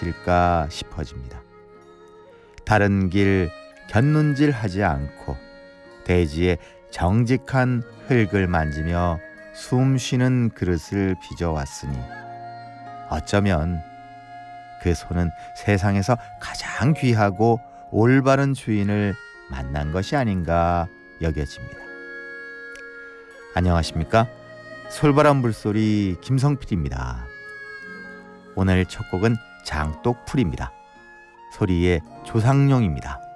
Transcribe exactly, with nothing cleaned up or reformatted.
것일까 싶어집니다. 다른 길 곁눈질 하지 않고 대지에 정직한 흙을 만지며 숨 쉬는 그릇을 빚어왔으니 어쩌면 그 손은 세상에서 가장 귀하고 올바른 주인을 만난 것이 아닌가 여겨집니다. 안녕하십니까? 솔바람 불소리 김성필입니다. 오늘 첫 곡은 장독풀입니다. 소리의 조상용입니다.